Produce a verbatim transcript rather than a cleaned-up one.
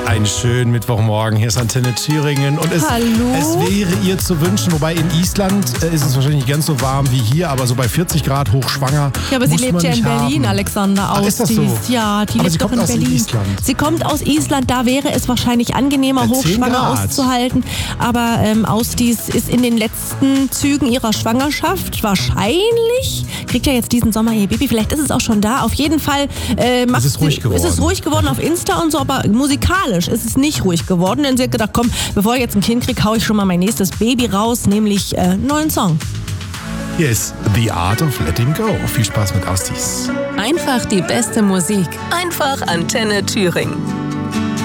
Einen schönen Mittwochmorgen. Hier ist Antenne Thüringen. Und es, Hallo. es wäre ihr zu wünschen, wobei in Island äh, ist es wahrscheinlich nicht ganz so warm wie hier, aber so bei vierzig Grad hochschwanger. Ja, aber sie muss lebt man ja in nicht Berlin, haben. Alexander. Ach, ist das so? Ja, die aber lebt sie doch kommt in aus Berlin. Island. Sie kommt aus Island, da wäre es wahrscheinlich angenehmer, Bei zehn hochschwanger Grad. auszuhalten. Aber ähm, Ausdies ist in den letzten Zügen ihrer Schwangerschaft wahrscheinlich. Kriegt ja jetzt diesen Sommer ihr Baby, vielleicht ist es auch schon da. Auf jeden Fall äh, macht Es ist ruhig sie, geworden. ist es ruhig geworden auf Insta und so, aber musikalisch ist es nicht ruhig geworden. Denn sie hat gedacht, komm, bevor ich jetzt ein Kind kriege, hau ich schon mal mein nächstes Baby raus, nämlich äh, einen neuen Song. Hier ist The Art of Letting Go. Viel Spaß mit Ausdies. Einfach die beste Musik. Einfach Antenne Thüringen.